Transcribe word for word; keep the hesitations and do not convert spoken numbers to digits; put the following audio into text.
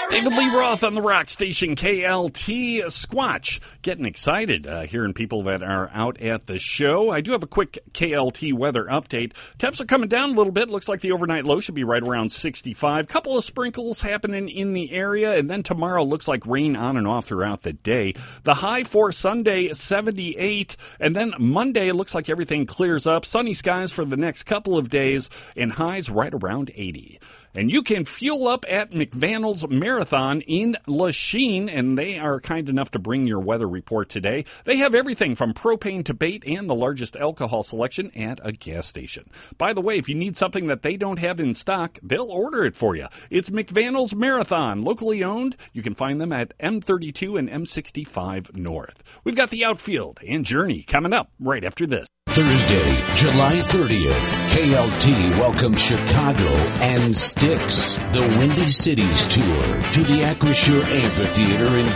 David Lee Roth on the rock station K L T. Squatch. Getting excited uh, hearing people that are out at the show. I do have a quick K L T weather update. Temps are coming down a little bit. Looks like the overnight low should be right around sixty-five. Couple of sprinkles happening in the area, and then tomorrow looks like rain on and off throughout the day. The high for Sunday, seventy-eight, and then Monday looks like everything clears up. Sunny skies for the next couple of days, and highs right around eighty. And you can fuel up at McVannell's Marathon in Lachine, and they are kind enough to bring your weather report today. They have everything from propane to bait and the largest alcohol selection at a gas station. By the way, if you need something that they don't have in stock, they'll order it for you. It's McVannell's Marathon, locally owned. You can find them at M thirty-two and M sixty-five North. We've got the outfield and Journey coming up right after this. Thursday, July thirtieth, K L T welcomes Chicago and Styx, the Windy Cities Tour, to the Acrisure Amphitheater in